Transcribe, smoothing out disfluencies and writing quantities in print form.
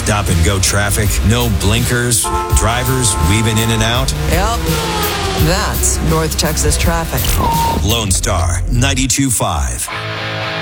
Stop and go traffic, no blinkers, drivers weaving in and out. Yep. That's North Texas traffic. Lone Star 92.5.